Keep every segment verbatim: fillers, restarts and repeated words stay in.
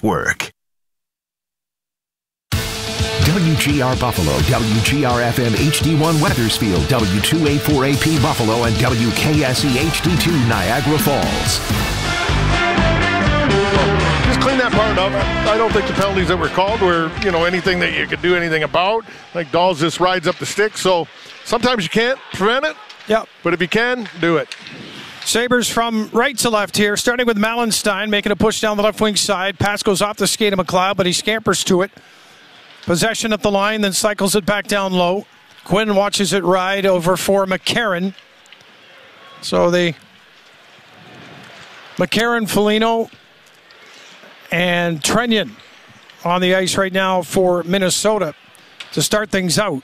Network. W G R Buffalo, W G R F M H D one Wethersfield, W two eighty-four A P Buffalo, and W K S E H D two Niagara Falls. Just clean that part up. I don't think the penalties that were called were, you know, anything that you could do anything about. Like Dolls just rides up the stick, so sometimes you can't prevent it. Yep. But if you can, do it. Sabres from right to left here, starting with Malenstein, making a push down the left wing side. Pass goes off the skate of McLeod, but he scampers to it. Possession at the line, then cycles it back down low. Quinn watches it ride over for McCarron. So the McCarron, Foligno, and Trenyon on the ice right now for Minnesota to start things out.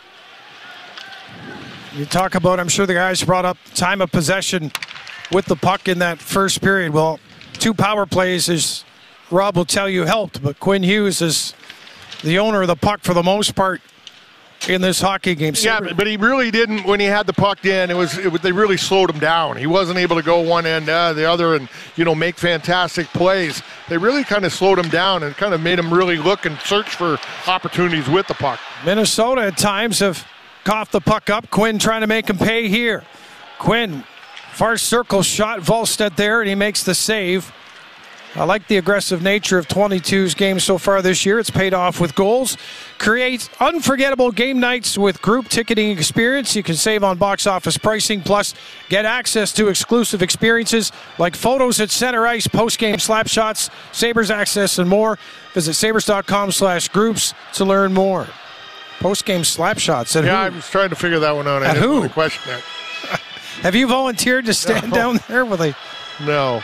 You talk about, I'm sure the guys brought up time of possession with the puck in that first period. Well, two power plays, as Rob will tell you, helped, but Quinn Hughes is the owner of the puck for the most part in this hockey game. Yeah, but he really didn't. When he had the puck in, it was, it was they really slowed him down. He wasn't able to go one end uh, the other and, you know, make fantastic plays. They really kind of slowed him down and kind of made him really look and search for opportunities with the puck. Minnesota at times have coughed the puck up. Quinn trying to make him pay here. Quinn, far circle shot, Volstead there, and he makes the save. I like the aggressive nature of twenty-two's game so far this year. It's paid off with goals. Create unforgettable game nights with group ticketing experience. You can save on box office pricing, plus get access to exclusive experiences like photos at center ice, post-game slap shots, Sabres access, and more. Visit sabres.com slash groups to learn more. Post-game slap shots. At yeah, who? I was trying to figure that one out. I At didn't who? really question that. Have you volunteered to stand No. down there with a... No.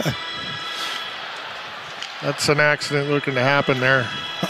That's an accident looking to happen there.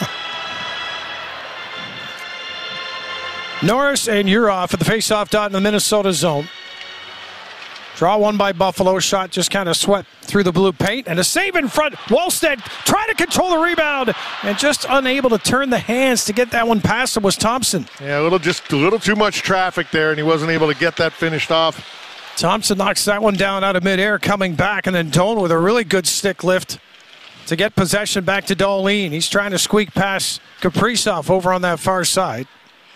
Norris and Urhoff at the face-off dot in the Minnesota zone. Draw one by Buffalo. Shot just kind of swept through the blue paint. And a save in front. Wallstead trying to control the rebound and just unable to turn the hands to get that one past him was Thompson. Yeah, a little just a little too much traffic there, and he wasn't able to get that finished off. Thompson knocks that one down out of midair, coming back, and then Doan with a really good stick lift to get possession back to Dahlin. He's trying to squeak past Kaprizov over on that far side.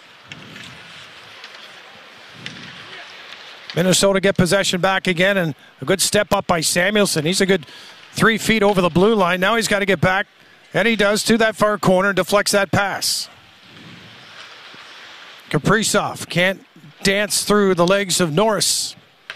Minnesota get possession back again, and a good step up by Samuelson. He's a good three feet over the blue line. Now he's got to get back, and he does, to that far corner, deflects that pass. Kaprizov can't dance through the legs of Norris.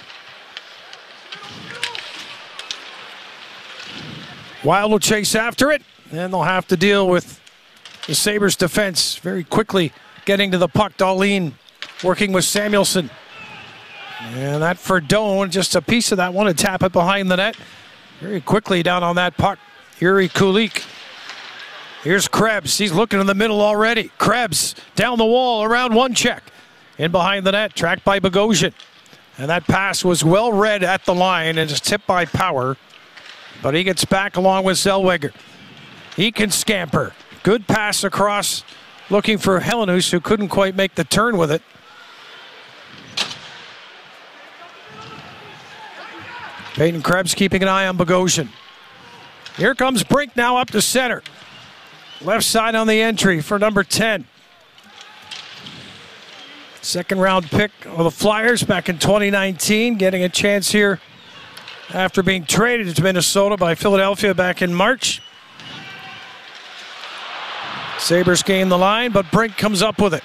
Wild will chase after it, and they'll have to deal with the Sabres defense very quickly getting to the puck. Dahlin working with Samuelson. And that for Doan, just a piece of that one, to tap it behind the net. Very quickly down on that puck, Yuri Kulik. Here's Krebs, he's looking in the middle already. Krebs down the wall, around one check. In behind the net, tracked by Bogosian. And that pass was well read at the line and is tipped by Power. But he gets back along with Zellweger. He can scamper. Good pass across, looking for Helenus, who couldn't quite make the turn with it. Peyton Krebs keeping an eye on Bogosian. Here comes Brink now up to center. Left side on the entry for number ten. Second round pick of the Flyers back in twenty nineteen, getting a chance here after being traded to Minnesota by Philadelphia back in March. Sabres gain the line, but Brink comes up with it.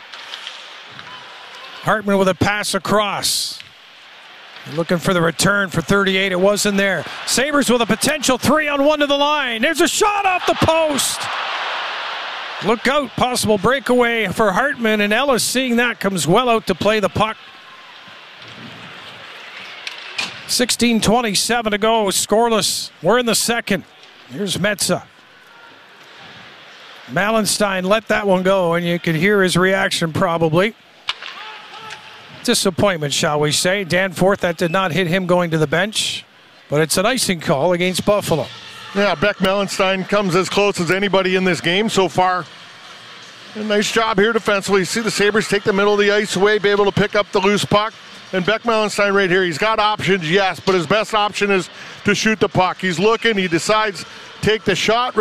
Hartman with a pass across. Looking for the return for thirty-eight. It wasn't there. Sabres with a potential three on one to the line. There's a shot off the post. Look out. Possible breakaway for Hartman, and Ellis, seeing that, comes well out to play the puck. sixteen twenty-seven to go. Scoreless. We're in the second. Here's Metsä. Malenstein let that one go, and you could hear his reaction probably. Disappointment, shall we say. Danforth, that did not hit him going to the bench, but it's an icing call against Buffalo. Yeah, Beck Malenstein comes as close as anybody in this game so far. A nice job here defensively. You see the Sabres take the middle of the ice away, be able to pick up the loose puck. And Beck Malenstein right here, he's got options, yes, but his best option is to shoot the puck. He's looking, he decides take the shot.